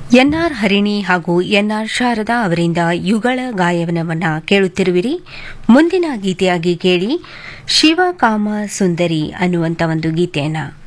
N R Harini ಹಾಗೂ N R Sharada ಅವರಿಂದ ಯುಗಳ ಗಾಯನವನ್ನ ಕೇಳುತ್ತಿರುವಿರಿ. ಮುಂದಿನ ಗೀತೆಯಾಗಿ ಕೇಳಿ ಶಿವ ಕಾಮ ಸುಂದರಿ ಅನ್ನುವಂಥ ಒಂದು ಗೀತೆಯನ್ನ.